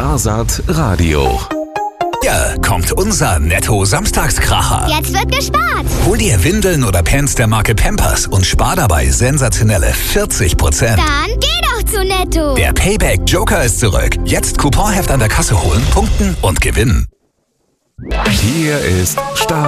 Sparsat Radio. Hier kommt unser Netto-Samstagskracher. Jetzt wird gespart. Hol dir Windeln oder Pants der Marke Pampers und spar dabei sensationelle 40%. Dann geh doch zu Netto. Der Payback Joker ist zurück. Jetzt Couponheft an der Kasse holen, punkten und gewinnen. Hier ist Start.